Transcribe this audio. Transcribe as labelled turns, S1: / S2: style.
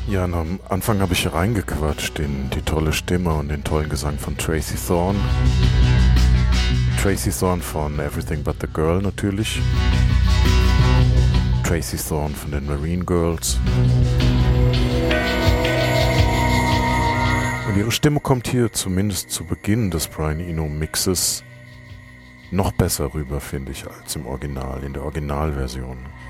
S1: Ja, am Anfang habe ich reingequatscht in die tolle Stimme und den tollen Gesang von Tracy Thorn. Tracy Thorn von Everything But the Girl natürlich. Tracy Thorn von den Marine Girls. Und ihre Stimme kommt hier zumindest zu Beginn des Brian Eno Mixes noch besser rüber, finde ich, als im Original, in der Originalversion.